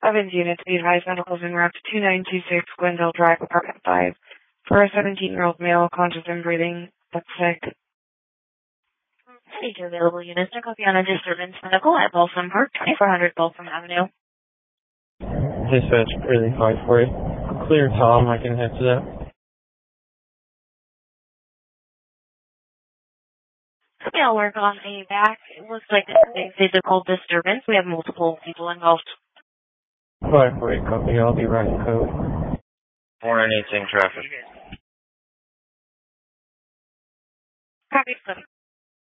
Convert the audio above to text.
Evans unit to be advised medicals en route to 2926 Glendale Drive, apartment 5, for a 17-year-old male conscious and breathing but sick. Each available units to copy on a disturbance medical at Balsam Park, 2400 Balsam Avenue. Dispatch, really hard for you. Clear Tom, I can head to that. Yeah, I'll work on a back. It looks like a physical disturbance. We have multiple people involved. 5-4, copy. I'll be right code. 418 traffic. Copy.